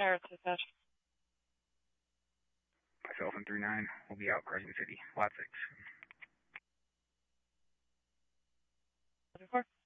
Arrows dispatch. Myself and 3-9 will be out Crescent City, lot 6. 4.